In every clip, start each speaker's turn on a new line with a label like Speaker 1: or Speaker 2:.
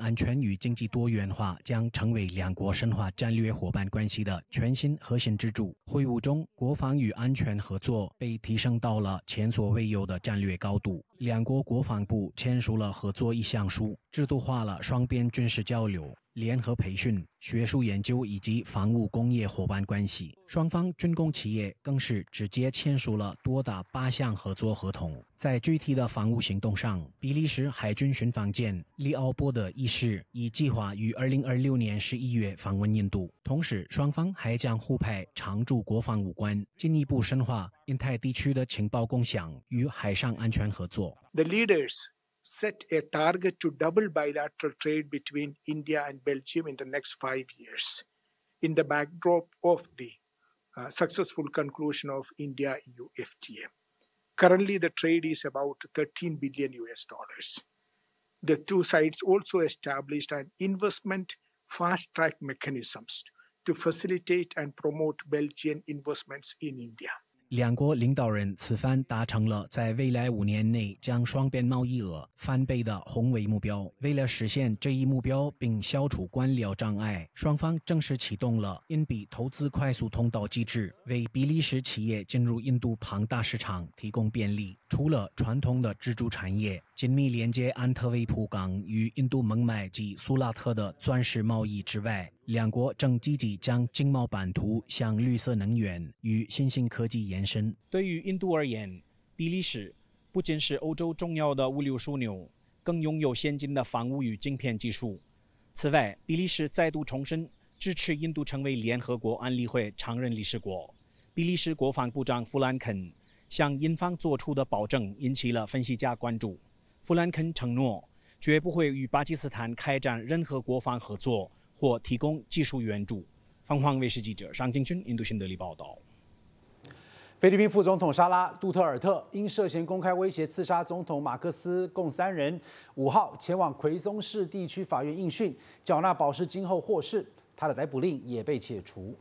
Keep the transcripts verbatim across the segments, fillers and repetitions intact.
Speaker 1: 安全与经济多元化将成为两国深化战略伙伴关系的全新核心支柱。会晤中，国防与安全合作被提升到了前所未有的战略高度。两国国防部签署了合作意向书，制度化了双边军事交流、联合培训、学术研究以及防务工业伙伴关系。双方军工企业更是直接签署了多达八项合作合同。在具体的防务行动上，比利时海军巡防舰利奥波德一世已计划于二零二六年十一月访问印度，同时双方还将互派常驻国防武官，进一步深化印太地区的情报共享与海上安全合作。
Speaker 2: The leaders set a target to double bilateral trade between India and Belgium in the next five years, in the backdrop of the uh, successful conclusion of India-E U F T A. Currently, the trade is about thirteen billion U S dollars. The two sides also established an investment fast-track mechanisms to facilitate and promote Belgian investments in India.
Speaker 1: 两国领导人此番达成了在未来五年内将双边贸易额翻倍的宏伟目标。为了实现这一目标并消除官僚障碍，双方正式启动了印比投资快速通道机制，为比利时企业进入印度庞大市场提供便利。除了传统的支柱产业，紧密连接安特卫普港与印度孟买及苏拉特的钻石贸易之外，两国正积极将经贸版图向绿色能源与新兴科技延伸。对于印度而言，比利时不仅是欧洲重要的物流枢纽，更拥有先进的防务与晶片技术。此外，比利时再度重申支持印度成为联合国安理会常任理事国。比利时国防部长弗兰肯向印方做出的保证引起了分析家关注。弗兰肯承诺绝不会与巴基斯坦开展任何国防合作或提供技术援助。凤凰卫视记者尚敬勋印度新德里报道。
Speaker 3: 菲律宾副总统沙拉·杜特尔特因涉嫌公开威胁刺杀总统马克思共三人，五号前往奎松市地区法院应讯，缴纳保释金后获释，他的逮捕令也被解除。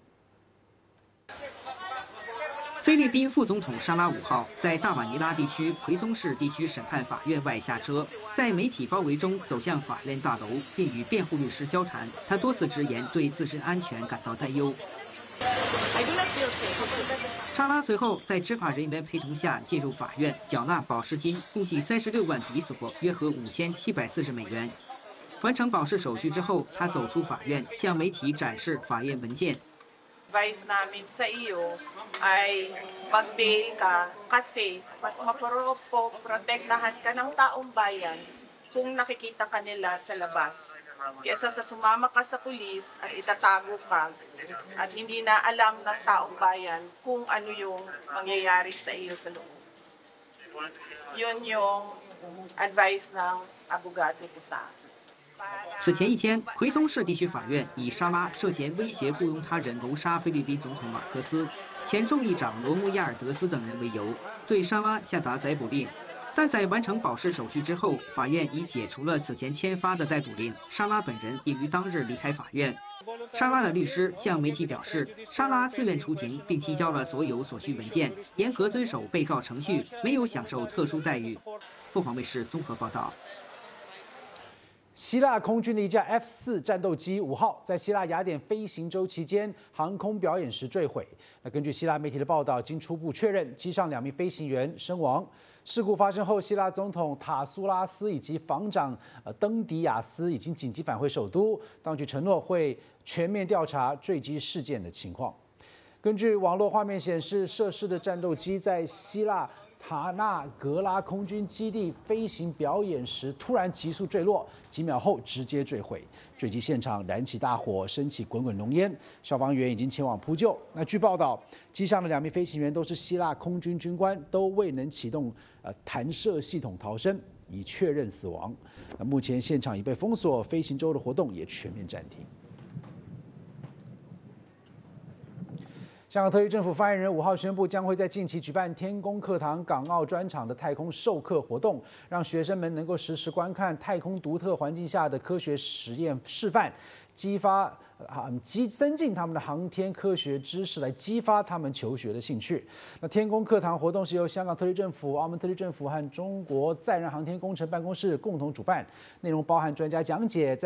Speaker 4: 菲律宾副总统沙拉五号在大马尼拉地区奎松市地区审判法院外下车，在媒体包围中走向法院大楼，并与辩护律师交谈。他多次直言对自身安全感到担忧。沙拉随后在执法人员陪同下进入法院，缴纳保释金，共计三十六万比索，约合五千七百四十美元。完成保释手续之后，他走出法院，向媒体展示法院文件。
Speaker 5: Advice namin sa iyo ay mag-bail ka kasi mas maprotektahan ka ng taong bayan kung nakikita ka nila sa labas. Kesa sa sumama ka sa pulis at itatago ka at hindi na alam ng taong bayan kung ano yung mangyayari sa iyo sa loob. Yun yung advice ng abogado ko sa akin.
Speaker 4: 此前一天，奎松市地区法院以沙拉涉嫌威胁雇佣他人谋杀菲律宾总统马克思、前众议长罗姆亚尔德斯等人为由，对沙拉下达逮捕令。但在完成保释手续之后，法院已解除了此前签发的逮捕令。沙拉本人也于当日离开法院。沙拉的律师向媒体表示，沙拉自愿出庭，并提交了所有所需文件，严格遵守被告程序，没有享受特殊待遇。凤凰卫视综合报道。
Speaker 3: 希腊空军的一架 F 四战斗机五号在希腊雅典飞行周期间航空表演时坠毁。那根据希腊媒体的报道，经初步确认，机上两名飞行员身亡。事故发生后，希腊总统塔苏拉斯以及防长呃登迪亚斯已经紧急返回首都，当局承诺会全面调查坠机事件的情况。根据网络画面显示，涉事的战斗机在希腊塔纳格拉空军基地飞行表演时突然急速坠落，几秒后直接坠毁。坠机现场燃起大火，升起滚滚浓烟，消防员已经前往扑救。那据报道，机上的两名飞行员都是希腊空军军官，都未能启动呃弹射系统逃生，已确认死亡。那目前现场已被封锁，飞行周的活动也全面暂停。香港特区政府发言人五号宣布，将会在近期举办天宫课堂港澳专场的太空授课活动，让学生们能够实时观看太空独特环境下的科学实验示范，激发啊激增进他们的航天科学知识，来激发他们求学的兴趣。那天宫课堂活动是由香港特区政府、澳门特区政府和中国载人航天工程办公室共同主办，内容包含专家讲解。